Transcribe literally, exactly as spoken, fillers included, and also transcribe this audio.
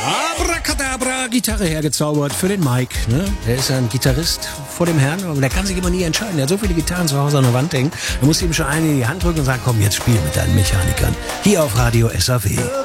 Abracadabra, Gitarre hergezaubert für den Mike. Ne? Der ist ja ein Gitarrist vor dem Herrn, aber der kann sich immer nie entscheiden. Er hat so viele Gitarren zu Hause an der Wand hängen. Da muss ihm schon eine in die Hand drücken und sagen, komm, jetzt spiel mit deinen Mechanikern. Hier auf Radio S A W.